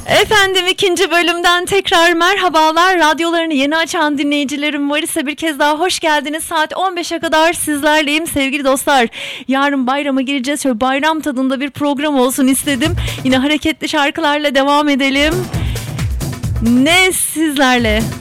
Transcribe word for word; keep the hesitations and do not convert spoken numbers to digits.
Efendim ikinci bölümden tekrar merhabalar. Radyolarını yeni açan dinleyicilerim var ise bir kez daha hoş geldiniz. Saat on beşe kadar sizlerleyim sevgili dostlar. Yarın bayrama gireceğiz. Şöyle bayram tadında bir program olsun istedim. Yine hareketli şarkılarla devam edelim. Ne sizlerle